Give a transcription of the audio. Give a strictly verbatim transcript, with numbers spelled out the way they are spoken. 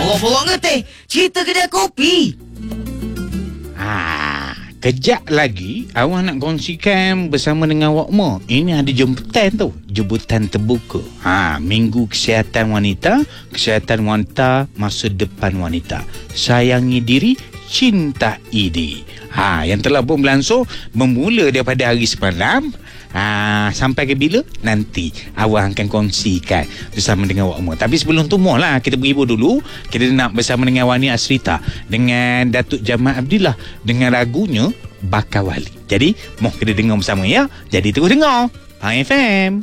Bawa-bawa ngeteh. Cerita kedai kopi. Ah, kejap lagi awak nak kongsikan bersama dengan awak mo. Ini ada jemputan tu, jemputan terbuka. Ha, Minggu Kesihatan Wanita, Kesihatan Wanita, Masa Depan Wanita. Sayangi diri, cintai diri. Ha, yang telah pun berlangsung bermula daripada hari semalam. Ha, sampai ke bila? Nanti awak akan kongsikan bersama dengan awak semua. Tapi sebelum tu mohlah kita berhibur dulu. Kita nak bersama dengan Wani Asrita, dengan Datuk Jamal Abdillah, dengan lagunya Bakawali. Jadi moh kita dengar bersama ya. Jadi terus dengar Pang F M.